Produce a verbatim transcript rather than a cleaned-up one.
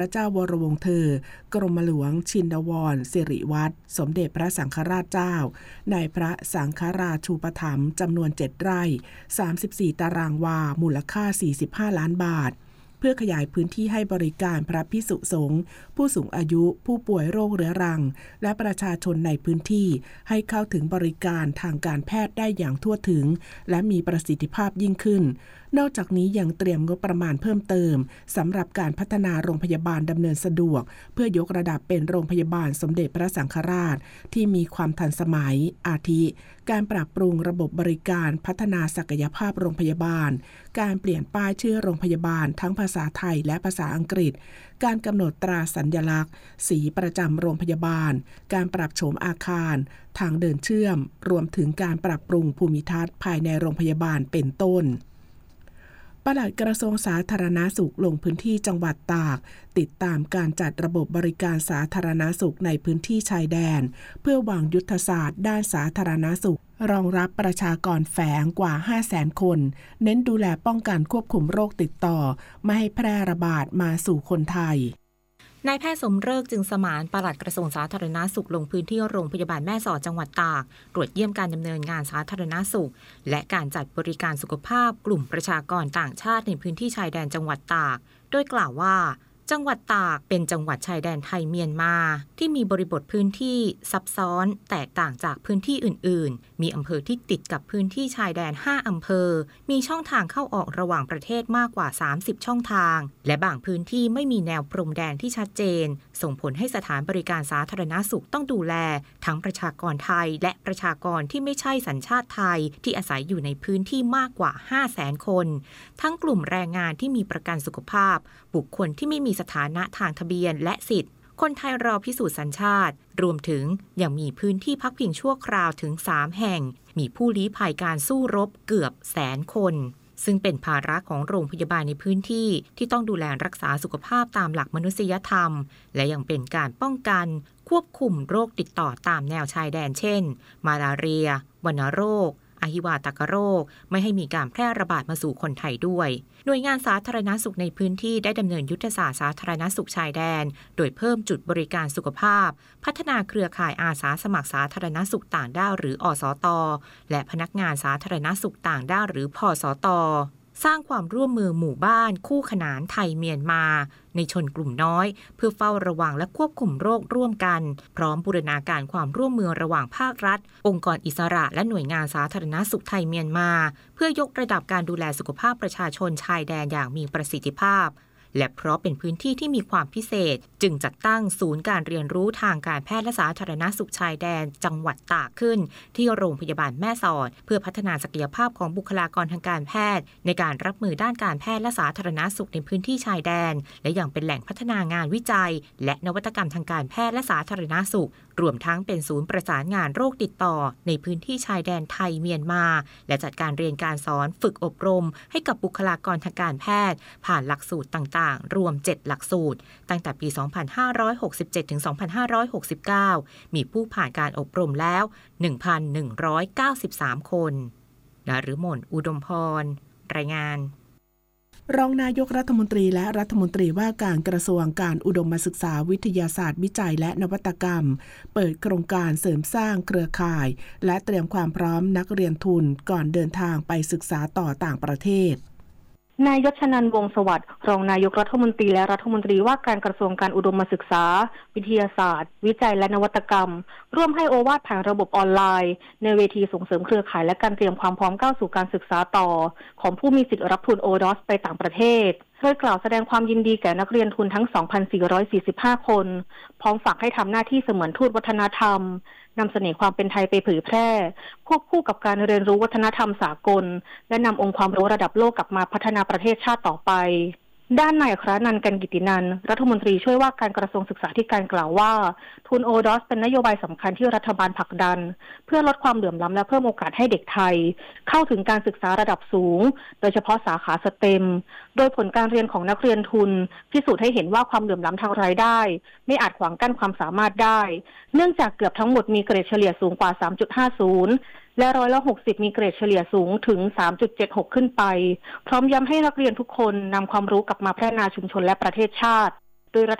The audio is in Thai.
พระเจ้าวรวงศ์เธอกรมหลวงชินวรสิริวัฒน์สมเด็จพระสังฆราชเจ้าในพระสังฆราชูปถัมภ์จำนวนเจ็ดไร่สามสิบสี่ตารางวามูลค่าสี่สิบห้าล้านบาทเพื่อขยายพื้นที่ให้บริการพระภิกษุสงฆ์ผู้สูงอายุผู้ป่วยโรคเรื้อรังและประชาชนในพื้นที่ให้เข้าถึงบริการทางการแพทย์ได้อย่างทั่วถึงและมีประสิทธิภาพยิ่งขึ้นนอกจากนี้ยังเตรียมงบประมาณเพิ่มเติมสำหรับการพัฒนาโรงพยาบาลดำเนินสะดวกเพื่อยกระดับเป็นโรงพยาบาลสมเด็จพระสังฆราชที่มีความทันสมัยอาทิการปรับปรุงระบบบริการพัฒนาศักยภาพโรงพยาบาลการเปลี่ยนป้ายชื่อโรงพยาบาลทั้งภาษาไทยและภาษาอังกฤษการกำหนดตราสัญลักษณ์สีประจำโรงพยาบาลการปรับโฉมอาคารทางเดินเชื่อมรวมถึงการปรับปรุงภูมิทัศน์ภายในโรงพยาบาลเป็นต้นปลัดกระทรวงสาธารณสุขลงพื้นที่จังหวัดตากติดตามการจัดระบบบริการสาธารณสุขในพื้นที่ชายแดนเพื่อวางยุทธศาสตร์ด้านสาธารณสุขรองรับประชากรแฝงกว่า ห้าแสน คนเน้นดูแลป้องกันควบคุมโรคติดต่อไม่ให้แพร่ระบาดมาสู่คนไทยนายแพทย์สมฤกษ์จึงสมานปลัดกระทรวงสาธารณสุขลงพื้นที่โรงพยาบาลแม่สอดจังหวัดตากตรวจเยี่ยมการดำเนินงานสาธารณสุขและการจัดบริการสุขภาพกลุ่มประชากรต่างชาติในพื้นที่ชายแดนจังหวัดตากโดยกล่าวว่าจังหวัดตากเป็นจังหวัดชายแดนไทยเมียนมาที่มีบริบทพื้นที่ซับซ้อนแตกต่างจากพื้นที่อื่นๆมีอำเภอที่ติดกับพื้นที่ชายแดนห้าอำเภอมีช่องทางเข้าออกระหว่างประเทศมากกว่าสามสิบช่องทางและบางพื้นที่ไม่มีแนวพรมแดนที่ชัดเจนส่งผลให้สถานบริการสาธารณสุขต้องดูแลทั้งประชากรไทยและประชากรที่ไม่ใช่สัญชาติไทยที่อาศัยอยู่ในพื้นที่มากกว่า ห้าแสน คนทั้งกลุ่มแรงงานที่มีประกันสุขภาพบุคคลที่ไม่มีสถานะทางทะเบียนและสิทธิ์คนไทยรอพิสูจน์สัญชาติรวมถึงยังมีพื้นที่พักพิงชั่วคราวถึงสามแห่งมีผู้ลี้ภัยการสู้รบเกือบแสนคนซึ่งเป็นภาระของโรงพยาบาลในพื้นที่ที่ต้องดูแลรักษาสุขภาพตามหลักมนุษยธรรมและยังเป็นการป้องกันควบคุมโรคติดต่อตามแนวชายแดนเช่นมาลาเรียวัณโรคอหิวาตกโรคไม่ให้มีการแพร่ระบาดมาสู่คนไทยด้วยหน่วยงานสาธารณสุขในพื้นที่ได้ดำเนินยุทธศาสตร์สาธารณสุขชายแดนโดยเพิ่มจุดบริการสุขภาพพัฒนาเครือข่ายอาสาสมัครสาธารณสุขต่างด้าวหรืออสต.และพนักงานสาธารณสุขต่างด้าวหรือพสต.สร้างความร่วมมือหมู่บ้านคู่ขนานไทยเมียนมาในชนกลุ่มน้อยเพื่อเฝ้าระวังและควบคุมโรคร่วมกันพร้อมบูรณาการความร่วมมือระหว่างภาครัฐองค์กรอิสระและหน่วยงานสาธารณสุขไทยเมียนมาเพื่อยกระดับการดูแลสุขภาพประชาชนชายแดนอย่างมีประสิทธิภาพและเพราะเป็นพื้นที่ที่มีความพิเศษจึงจัดตั้งศูนย์การเรียนรู้ทางการแพทย์และสาธารณสุขชายแดนจังหวัดตากขึ้นที่โรงพยาบาลแม่สอดเพื่อพัฒนาศักยภาพของบุคลากรทางการแพทย์ในการรับมือด้านการแพทย์และสาธารณสุขในพื้นที่ชายแดนและยังเป็นแหล่งพัฒนางานวิจัยและนวัตกรรมทางการแพทย์และสาธารณสุขรวมทั้งเป็นศูนย์ประสานงานโรคติดต่อในพื้นที่ชายแดนไทยเมียนมาและจัดการเรียนการสอนฝึกอบรมให้กับบุคลากรทางการแพทย์ผ่านหลักสูตรต่างๆรวมเจ็ดหลักสูตรตั้งแต่ปี สองพันห้าร้อยหกสิบเจ็ด ถึง สองพันห้าร้อยหกสิบเก้า มีผู้ผ่านการอบรมแล้ว หนึ่งพันหนึ่งร้อยเก้าสิบสาม คนนฤมลอุดมพรรายงานรองนายกรัฐมนตรีและรัฐมนตรีว่าการกระทรวงการอุดมศึกษาวิทยาศาสตร์วิจัยและนวัตกรรมเปิดโครงการเสริมสร้างเครือข่ายและเตรียมความพร้อมนักเรียนทุนก่อนเดินทางไปศึกษาต่อต่างประเทศนายยศนันท์วงศ์สวัสดิ์รองนายกรัฐมนตรีและรัฐมนตรีว่าการกระทรวงการอุดมศึกษาวิทยาศาสตร์วิจัยและนวัตกรรมร่วมให้โอวาทผ่านระบบออนไลน์ในเวทีส่งเสริมเครือข่ายและการเตรียมความพร้อมก้าวสู่การศึกษาต่อของผู้มีสิทธิ์รับทุน โอ ดอส ไปต่างประเทศโดยกล่าวแสดงความยินดีแก่นักเรียนทุนทั้ง สองพันสี่ร้อยสี่สิบห้า คนพร้อมฝากให้ทำหน้าที่เสมือนทูตวัฒนธรรมนำเสนอความเป็นไทยไปเผยแพร่ควบคู่กับการเรียนรู้วัฒนธรรมสากลและนำองค์ความรู้ระดับโลกกลับมาพัฒนาประเทศชาติต่อไปด้านนายอัครนันท์ กันกิตินันท์รัฐมนตรีช่วยว่าการกระทรวงศึกษาธิการกล่าวว่าทุน โอ ดอส เป็นนโยบายสำคัญที่รัฐบาลผลักดันเพื่อลดความเหลื่อมล้ำและเพิ่มโอกาสให้เด็กไทยเข้าถึงการศึกษาระดับสูงโดยเฉพาะสาขาสเต็มโดยผลการเรียนของนักเรียนทุนพิสูจน์ให้เห็นว่าความเหลื่อมล้ำทางรายได้ไม่อาจขวางกั้นความสามารถได้เนื่องจากเกือบทั้งหมดมีเกรดเฉลี่ยสูงกว่า สามจุดห้าศูนย์และร้อยละหกสิบมีเกรดเฉลี่ยสูงถึง สามจุดเจ็ดหก ขึ้นไปพร้อมย้ำให้นักเรียนทุกคนนำความรู้กลับมาพัฒนาชุมชนและประเทศชาติโดยรั